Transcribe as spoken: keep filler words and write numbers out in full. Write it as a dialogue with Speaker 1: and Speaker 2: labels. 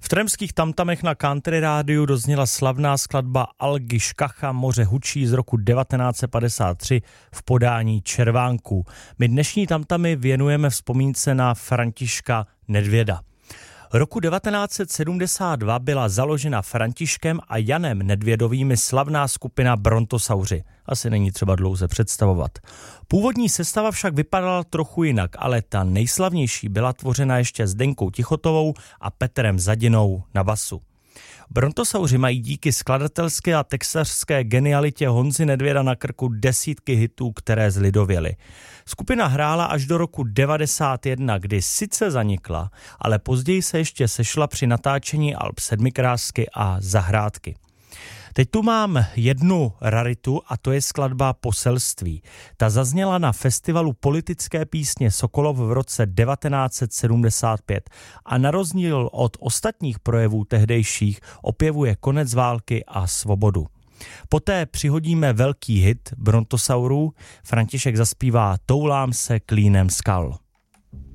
Speaker 1: V tremských tamtamech na Country rádiu dozněla slavná skladba Algy Škacha Moře hučí z roku devatenáct set padesát tři v podání Červánků. My dnešní tamtamy věnujeme vzpomínce na Františka Nedvěda. Roku devatenáct set sedmdesát dva byla založena Františkem a Janem Nedvědovými slavná skupina Brontosauři. Asi není třeba dlouze představovat. Původní sestava však vypadala trochu jinak, ale ta nejslavnější byla tvořena ještě Zdenkou Tichotovou a Petrem Zadinou na basu. Brontosauři mají díky skladatelské a textařské genialitě Honzy Nedvěda na krku desítky hitů, které zlidověly. Skupina hrála až do roku devadesát jedna, kdy sice zanikla, ale později se ještě sešla při natáčení alb Sedmikrásky a Zahrádky. Teď tu mám jednu raritu a to je skladba Poselství. Ta zazněla na festivalu politické písně Sokolov v roce devatenáct set sedmdesát pět a na rozdíl od ostatních projevů tehdejších opěvuje konec války a svobodu. Poté přihodíme velký hit Brontosaurů, František zaspívá Toulám se klínem skal.